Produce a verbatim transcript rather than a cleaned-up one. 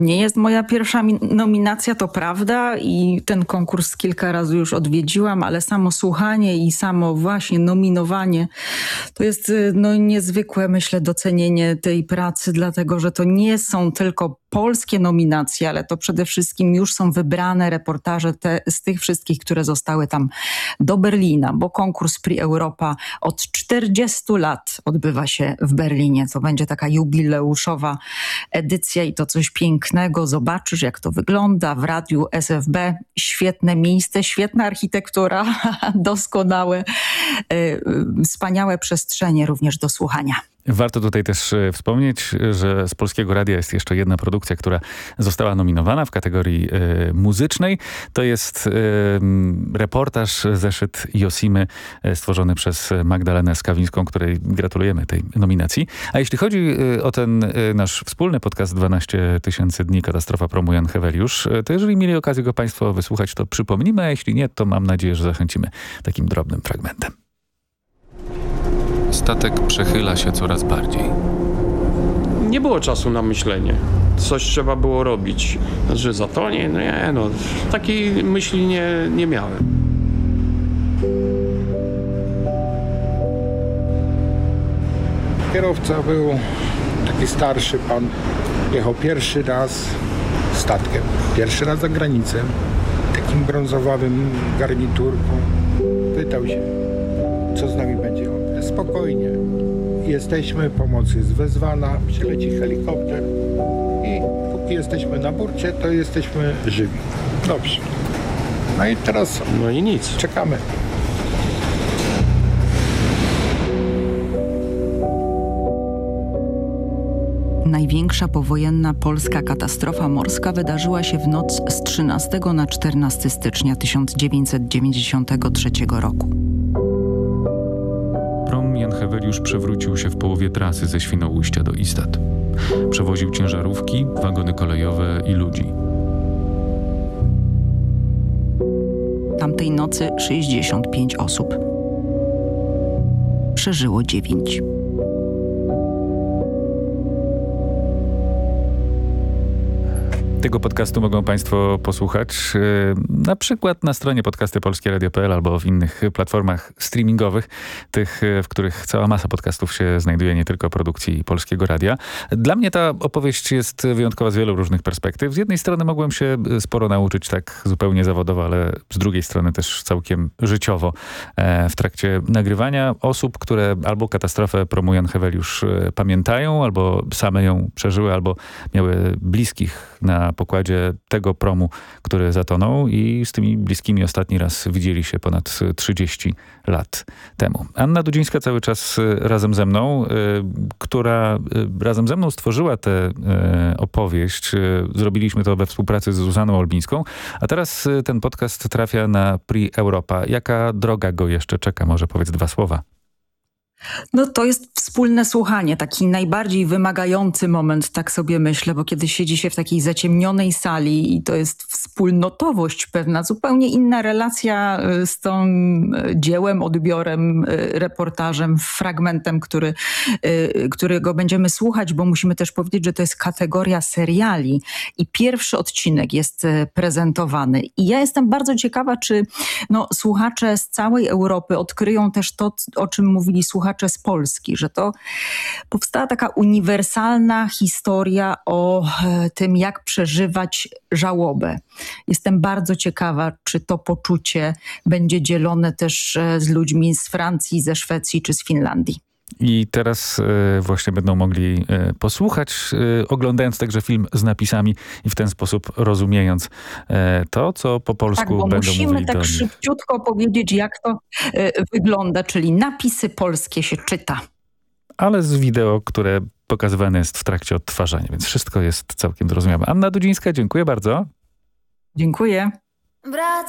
Nie jest moja pierwsza mi- nominacja, to prawda, i ten konkurs kilka razy już odwiedziłam, ale samo słuchanie i samo właśnie nominowanie to jest no, niezwykłe, myślę, docenienie tej pracy, dlatego że to nie są tylko polskie nominacje, ale to przede wszystkim już są wybrane reportaże te, z tych wszystkich, które zostały tam do Berlina, bo konkurs Prix Europa od czterdziestu lat odbywa się w Berlinie. To będzie taka jubileuszowa edycja i to coś pięknego. Zobaczysz, jak to wygląda w radiu S F B. Świetne miejsce, świetna architektura, doskonałe, yy, wspaniałe przestrzenie również do słuchania. Warto tutaj też wspomnieć, że z Polskiego Radia jest jeszcze jedna produkcja, która została nominowana w kategorii y, muzycznej. To jest y, reportaż, zeszyt Josimy stworzony przez Magdalenę Skawińską, której gratulujemy tej nominacji. A jeśli chodzi y, o ten y, nasz wspólny podcast dwanaście tysięcy dni Katastrofa promu Jan Heweliusz, y, to jeżeli mieli okazję go Państwo wysłuchać, to przypomnimy, a jeśli nie, to mam nadzieję, że zachęcimy takim drobnym fragmentem. Statek przechyla się coraz bardziej. Nie było czasu na myślenie. Coś trzeba było robić. Że zatonie? No nie, no. Takiej myśli nie, nie miałem. Kierowca był taki starszy pan. Jechał pierwszy raz statkiem. Pierwszy raz za granicę. Takim brązowawym garniturką. Pytał się, co z nami będzie. Spokojnie. Jesteśmy, pomoc jest wezwana, przyleci helikopter i póki jesteśmy na burcie, to jesteśmy żywi. Dobrze. No i teraz No i nic. czekamy. Największa powojenna polska katastrofa morska wydarzyła się w noc z trzynastego na czternastego stycznia tysiąc dziewięćset dziewięćdziesiątego trzeciego roku. Prom Jan Heweliusz przewrócił się w połowie trasy ze Świnoujścia do Istad. Przewoził ciężarówki, wagony kolejowe i ludzi. Tamtej nocy sześćdziesiąt pięć osób. Przeżyło dziewięć. Tego podcastu mogą Państwo posłuchać yy, na przykład na stronie podcasty polskie radio kropka p l albo w innych platformach streamingowych, tych, w których cała masa podcastów się znajduje, nie tylko produkcji Polskiego Radia. Dla mnie ta opowieść jest wyjątkowa z wielu różnych perspektyw. Z jednej strony mogłem się sporo nauczyć tak zupełnie zawodowo, ale z drugiej strony też całkiem życiowo e, w trakcie nagrywania osób, które albo katastrofę promu Jan Heweliusz pamiętają, albo same ją przeżyły, albo miały bliskich na pokładzie tego promu, który zatonął i z tymi bliskimi ostatni raz widzieli się ponad trzydzieści lat temu. Anna Dudzińska cały czas razem ze mną, y, która y, razem ze mną stworzyła tę y, opowieść. Y, zrobiliśmy to we współpracy z Zuzaną Olbińską, a teraz y, ten podcast trafia na Prix Europa. Jaka droga go jeszcze czeka? Może powiedz dwa słowa. No to jest wspólne słuchanie, taki najbardziej wymagający moment, tak sobie myślę, bo kiedy siedzi się w takiej zaciemnionej sali i to jest wspólnotowość pewna, zupełnie inna relacja z tą dziełem, odbiorem, reportażem, fragmentem, który, którego będziemy słuchać, bo musimy też powiedzieć, że to jest kategoria seriali i pierwszy odcinek jest prezentowany. I ja jestem bardzo ciekawa, czy no, słuchacze z całej Europy odkryją też to, o czym mówili słuchacze z Polski, że to powstała taka uniwersalna historia o tym, jak przeżywać żałobę. Jestem bardzo ciekawa, czy to poczucie będzie dzielone też z ludźmi z Francji, ze Szwecji czy z Finlandii. I teraz y, właśnie będą mogli y, posłuchać, y, oglądając także film z napisami i w ten sposób rozumiejąc y, to, co po polsku tak, bo będą musimy mówili tak do nich. szybciutko powiedzieć, jak to y, wygląda, czyli napisy polskie się czyta. Ale z wideo, które pokazywane jest w trakcie odtwarzania, więc wszystko jest całkiem zrozumiałe. Anna Dudzińska, dziękuję bardzo. Dziękuję. Wracam.